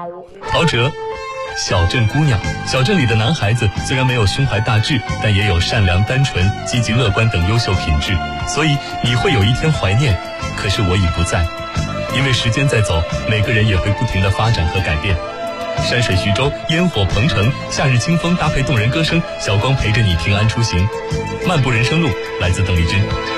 陶喆，小镇姑娘。小镇里的男孩子虽然没有胸怀大志，但也有善良单纯、积极乐观等优秀品质，所以你会有一天怀念，可是我已不在。因为时间在走，每个人也会不停地发展和改变。山水徐州，烟火鹏城，夏日清风搭配动人歌声，小光陪着你平安出行。漫步人生路，来自邓丽君。